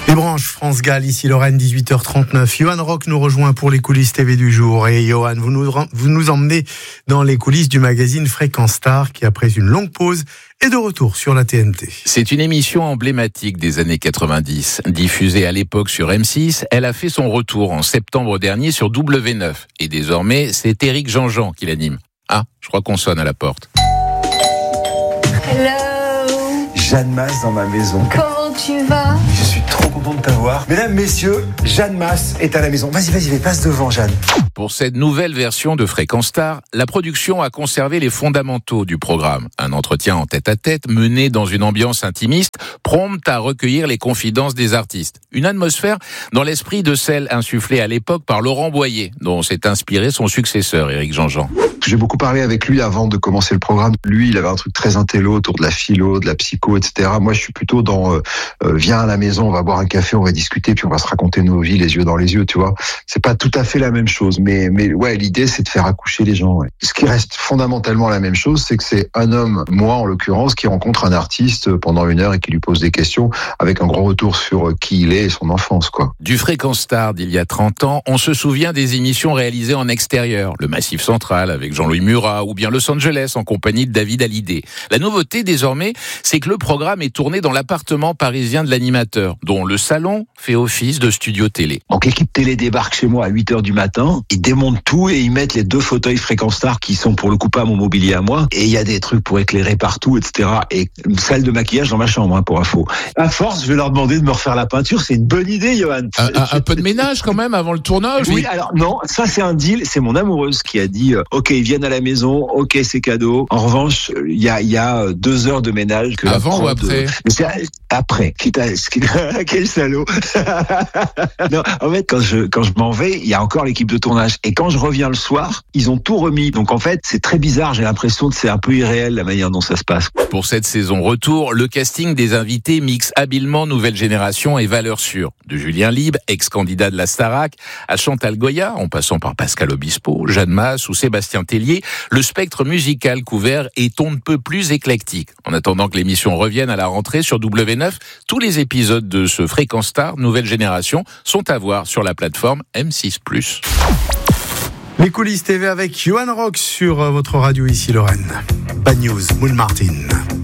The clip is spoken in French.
Les branches France Gall, ici Lorraine, 18h39. Johan Rock nous rejoint pour les coulisses TV du jour. Et Johan, vous nous emmenez dans les coulisses du magazine Fréquence Star qui, après une longue pause, est de retour sur la TNT. C'est une émission emblématique des années 90. Diffusée à l'époque sur M6, elle a fait son retour en septembre dernier sur W9. Et désormais, c'est Éric Jean-Jean qui l'anime. Ah, je crois qu'on sonne à la porte. Hello. Jeanne Masse dans ma maison. Comment tu vas? Je suis trop content de t'avoir. Mesdames, messieurs, Jeanne Masse est à la maison. Vas-y, passe devant, Jeanne. Pour cette nouvelle version de Fréquence Star, la production a conservé les fondamentaux du programme. Un entretien en tête-à-tête mené dans une ambiance intimiste, prompte à recueillir les confidences des artistes. Une atmosphère dans l'esprit de celle insufflée à l'époque par Laurent Boyer, dont s'est inspiré son successeur, Éric Jean-Jean. J'ai beaucoup parlé avec lui avant de commencer le programme. Lui, il avait un truc très intello autour de la philo, de la psycho, etc. Moi, je suis plutôt dans viens à la maison, on va boire un café, on va discuter, puis on va se raconter nos vies, les yeux dans les yeux, tu vois. C'est pas tout à fait la même chose, mais ouais, l'idée, c'est de faire accoucher les gens. Ouais. Ce qui reste fondamentalement la même chose, c'est que c'est un homme, moi en l'occurrence, qui rencontre un artiste pendant 1 heure et qui lui pose des questions avec un gros retour sur qui il est et son enfance, quoi. Du Fréquence Star d'il y a 30 ans, on se souvient des émissions réalisées en extérieur, le Massif Central avec Jean-Louis Murat ou bien Los Angeles en compagnie de David Hallyday. La nouveauté désormais, c'est que le programme est tourné dans l'appartement parisien de l'animateur, dont le salon fait office de studio télé. Donc l'équipe télé débarque chez moi à 8h du matin, ils démontent tout et ils mettent les 2 fauteuils Fréquence Star qui sont pour le coup pas mon mobilier à moi, et il y a des trucs pour éclairer partout, etc. Et une salle de maquillage dans ma chambre, pour info. À force, je vais leur demander de me refaire la peinture, c'est une bonne idée, Johan. Un peu de ménage quand même avant le tournage. Oui, alors non, ça c'est un deal, c'est mon amoureuse qui a dit ok, ils viennent à la maison, ok, c'est cadeau. En revanche, il y a 2 heures de ménage. Que avant ou après? C'est après. Quel salaud. Non, en fait, quand je m'en vais, il y a encore l'équipe de tournage. Et quand je reviens le soir, ils ont tout remis. Donc en fait, c'est très bizarre. J'ai l'impression que c'est un peu irréel la manière dont ça se passe. Pour cette saison retour, le casting des invités mixe habilement nouvelle génération et valeurs sûres. De Julien Libre, ex-candidat de la Starac, à Chantal Goya, en passant par Pascal Obispo, Jeanne Masse ou Sébastien Tellier, le spectre musical couvert est on ne peut plus éclectique. En attendant que l'émission revienne à la rentrée sur W9, tous les épisodes de ce Fréquence Star Nouvelle Génération sont à voir sur la plateforme M6+. Les coulisses TV avec Johan Rock sur votre radio ici Lorraine. Bad News, Moon Martin.